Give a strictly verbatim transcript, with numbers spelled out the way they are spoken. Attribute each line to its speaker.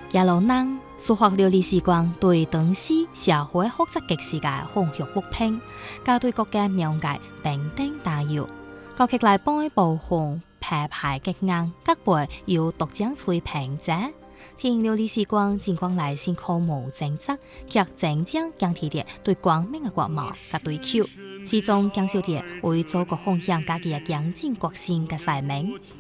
Speaker 1: 耶路人书法料理时光对当时社会复杂极时嘅丰富不平，加对各界명界等等打扰，各劇嚟幫部紅排排極硬，各輩要獨將吹平者。聽料理時光盡光嚟先靠無政策，卻正將將提啲對光明嘅國貌嘅對口，始終將少啲會做個風向家己嘅強勁國性嘅使命。